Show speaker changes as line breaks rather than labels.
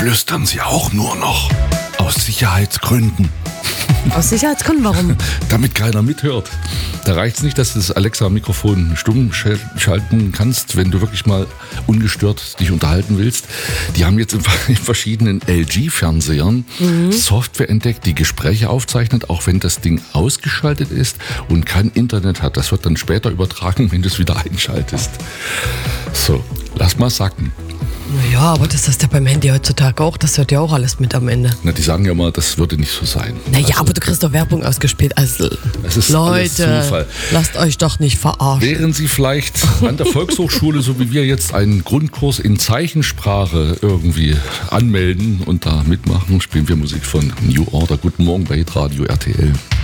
flüstern Sie auch nur noch. Aus Sicherheitsgründen.
Aus Sicherheitsgründen, warum?
Damit keiner mithört. Da reicht es nicht, dass du das Alexa-Mikrofon stumm schalten kannst, wenn du wirklich mal ungestört dich unterhalten willst. Die haben jetzt in verschiedenen LG-Fernsehern Software entdeckt, die Gespräche aufzeichnet, auch wenn das Ding ausgeschaltet ist und kein Internet hat. Das wird dann später übertragen, wenn du es wieder einschaltest. So, lass mal sacken.
Naja, aber das ist ja beim Handy heutzutage auch. Das hört ja auch alles mit am Ende.
Na, die sagen ja mal, das würde nicht so sein.
Naja, aber du kriegst doch Werbung ausgespielt. Also,
es ist alles
Leute,
Zufall.
lasst euch doch nicht verarschen.
Wären Sie vielleicht an der Volkshochschule, so wie wir jetzt, einen Grundkurs in Zeichensprache irgendwie anmelden und da mitmachen, spielen wir Musik von New Order. Guten Morgen bei Hitradio RTL.